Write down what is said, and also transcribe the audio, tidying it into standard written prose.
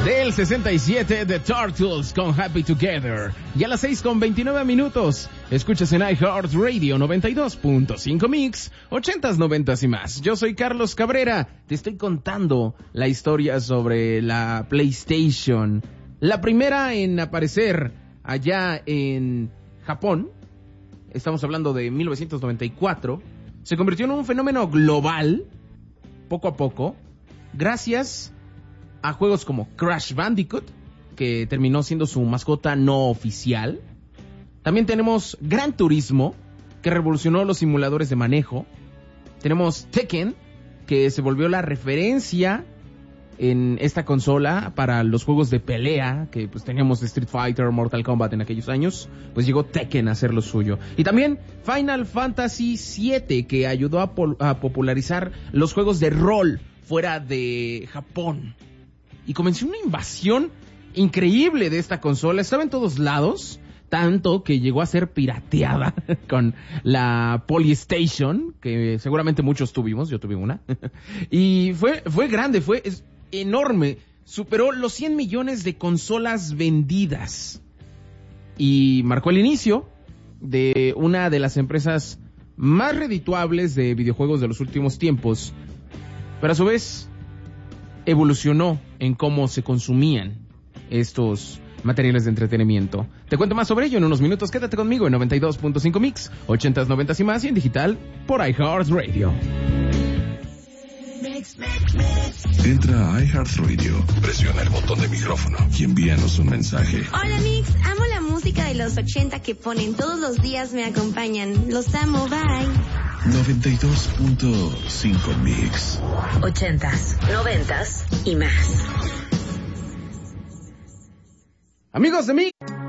Del 67, The Turtles con Happy Together. Y a las 6:29 escuchas en iHeartRadio 92.5 Mix, 80s, 90s y más. Yo soy Carlos Cabrera, te estoy contando la historia sobre la PlayStation. La primera en aparecer allá en Japón, estamos hablando de 1994, se convirtió en un fenómeno global, poco a poco, gracias a juegos como Crash Bandicoot, que terminó siendo su mascota no oficial. También tenemos Gran Turismo, que revolucionó los simuladores de manejo. Tenemos Tekken, que se volvió la referencia en esta consola para los juegos de pelea, que pues teníamos Street Fighter, Mortal Kombat en aquellos años. Pues llegó Tekken a hacer lo suyo. Y también Final Fantasy VII, que ayudó a popularizar los juegos de rol fuera de Japón. Y comenzó una invasión increíble de esta consola. Estaba en todos lados, tanto que llegó a ser pirateada con la Polystation, que seguramente muchos tuvimos, yo tuve una. Y fue grande, fue enorme. Superó los 100 millones de consolas vendidas. Y marcó el inicio de una de las empresas más redituables de videojuegos de los últimos tiempos. Pero a su vez evolucionó en cómo se consumían estos materiales de entretenimiento. Te cuento más sobre ello en unos minutos. Quédate conmigo en 92.5 Mix, 80s, 90s y más, y en digital por iHeartRadio. Entra a iHeartRadio, presiona el botón de micrófono y envíanos un mensaje. Hola Mix, amo la música de los 80 que ponen todos los días, me acompañan. Los amo, bye. 92.5 Mix. 80s, 90s y más. Amigos de Mix.